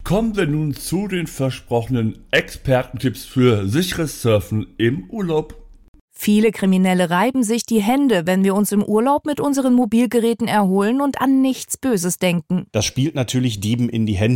Kommen wir nun zu den versprochenen Expertentipps für sicheres Surfen im Urlaub. Viele Kriminelle reiben sich die Hände, wenn wir uns im Urlaub mit unseren Mobilgeräten erholen und an nichts Böses denken. Das spielt natürlich Dieben in die Hände.